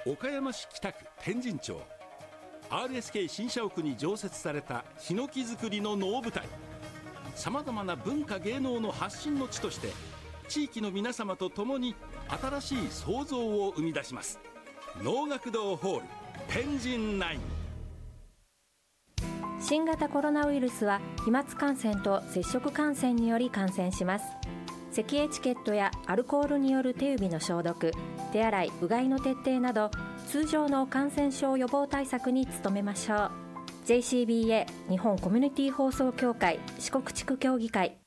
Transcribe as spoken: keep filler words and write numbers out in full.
岡山市北区天神町、 アールエスケー 新社屋に常設されたヒノキ作りの能舞台。さまざまな文化芸能の発信の地として地域の皆様と共に新しい創造を生み出します。能楽堂ホール天神ナイン。 新型コロナウイルスは飛沫感染と接触感染により感染します。咳エチケットやアルコールによる手指の消毒、手洗い、うがいの徹底など通常の感染症予防対策に努めましょう。 ジェイシービーエー 日本コミュニティ放送協会四国地区協議会